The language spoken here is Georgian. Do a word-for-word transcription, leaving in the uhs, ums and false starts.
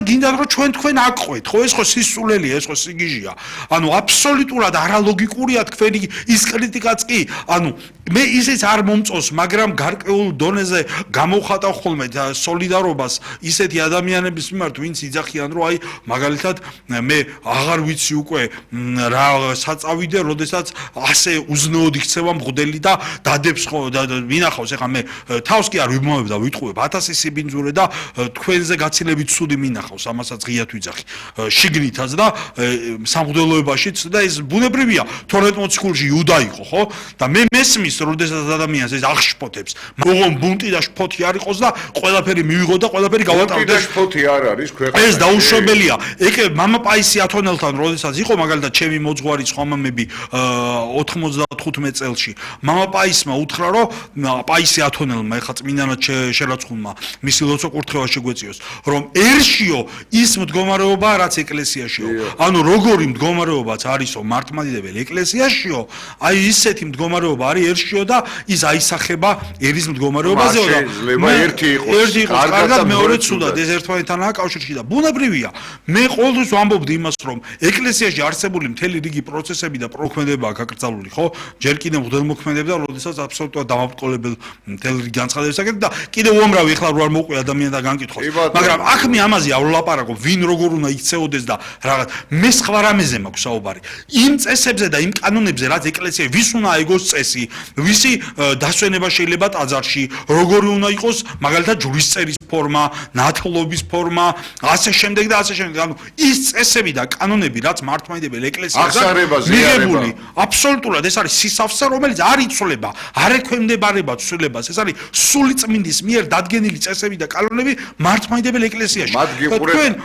გინდათ რომ ჩვენ თქვენ აყყვეთ, ხო ეს ხო სისულელია, ეს ხო სიგიჟია. ანუ აბსოლუტურად არალოგიკურია თქვენი ის კრიტიკაც კი, ანუ მე ისიც არ მომწონს, მაგრამ გარკვეულ დონეზე გამოვხატავ ხოლმე სოლიდარობას ისეთი ადამიანების მიმართ, ვინც იძახიან, რომ აი მაგალითად მე აღარ ვიცი უკვე რა საწავიდე, როდესაც ასე უზნეოდ იქცევა მღვდელი და დადებს ხო მინახავს, ეხლა მე თავს კი არ ვიმოვებ და ვიტყუებ ათასი სიბინძურე და თქვენზე გაცილებით ცუდი მინახავს, ამასაც ღიად ვიძახი შიგნითაც და სამღვდელოებაშიც და ეს ბუნებრივია, თორმეტ მოციქულში იუდა იყო, ხო? და მე მესმის, როდესაც ადამიანს ეს აღშფოთებს, მოგონ ბუნტი და შფოთი არ იყოს და ყველაფერი მივიღო და ყველაფერი გავატავდე. ბუნტი და შფოთი არ არის ქვეყანაში. ეს დაუშვებელია. ეკე მამა პაისი ათონელთან როდესაც იყო მაგალითად ჩემი მოძღვარი ხომამები ოთხმოცდათხუთმეტ წელში, მამა პაისმა უთხრა, რომ პაისი ათონელმა ეხლა წმინდანად შერაცხულმა მისი ლოცვა კურთხევა შეგვეციოს, რომ ერშიო ის მდგომარეობა რაც ეკლესიაშიო. ანუ როგორი მდგომარეობაც არისო მართლმადიდებელი ეკლესიაშიო, აი ისეთი მდგომარეობა არის ერშიო და ის აისახება ერის მდგომარეობაზეო და ერთი იყოს. ერთი იყოს კარგად, მეორე ცუდად, ეს ერთმანეთთან აკავშირში და ბუნებრივია. მე ყოველთვის ვამბობდი იმას, რომ ეკლესიაში არსებული მთელი რიგი პროცესები და პროქმედებაა გაკრძალული, ხო? ჯერ კიდევ მღვდელმოქმედები და როდესაც აბსოლუტურად დამავტყოლებელ მთელი რიგი განცხადებებს აკეთებ და კიდევ უამრავი ეხლა რო არ მოყვი ადამიანი და განკითხოს. მაგრამ აქ მე ამაზე არ ვლაპარაკობ, ვინ როგორ უნდა იქცეოდეს და რაღაც. მე სხვა რამეზე მაქვს საუბარი. იმ წესებზე და იმ კანონებზე, რაც ეკლესია ვის უნდა აიგოს წესი, ვისი დასვენება შეიძლება ტაძარში, როგორი უნდა იყოს მაგალითად ჯვრისწერის ფორმა, ნათლობის ფორმა, ასე შემდეგ და ასე შემდეგ. ანუ ის წესები და კანონები, რაც მართლმადიდებელი ეკლესიაა მიღებული, აბსოლუტურად ეს არის სისავსე, რომელიც არ იცვლება, არ ექვემდებარება ცვლილებას. ეს არის სული წმინდის მიერ დადგენილი წესები და კანონები მართლმადიდებელი ეკლესიაში. მათ გიყურეთ